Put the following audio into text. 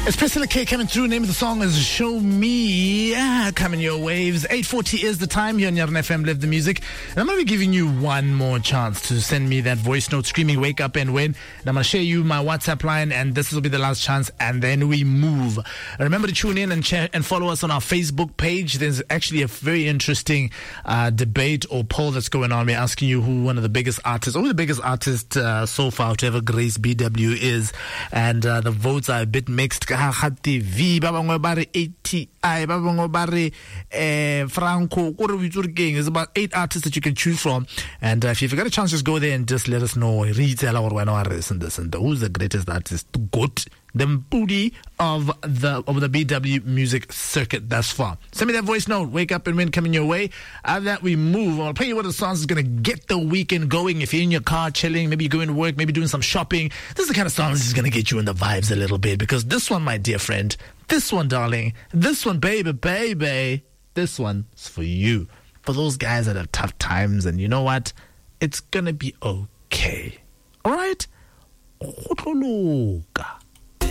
It's Priscilla K coming through. Name of the song is Show Me. Coming your waves. 8:40 is the time here on Nyaran FM. Live the music. And I'm going to be giving you one more chance to send me that voice note screaming wake up and win. And I'm going to share you my WhatsApp line, and this will be the last chance, and then we move. Remember to tune in and share and follow us on our Facebook page. There's actually a very interesting debate or poll that's going on. We're asking you who one of the biggest artists, or the biggest artist so far to ever grace BW is, and the votes are a bit mixed. TV, ba bangwe ba re ATI, ba bangwe ba re Franco. There's about 8 artists that you can choose from, and if you've got a chance, just go there and just let us know. Who's the greatest artist? Goat. The booty of the BW music circuit thus far. Send me that voice note. Wake up and win coming your way. After that, we move. I'll play you what the songs is going to get the weekend going. If you're in your car chilling, maybe you're going to work, maybe doing some shopping, this is the kind of songs that's going to get you in the vibes a little bit. Because this one, my dear friend, this one, darling, this one, baby, this one's for you. For those guys that have tough times, and you know what? It's going to be okay. All right?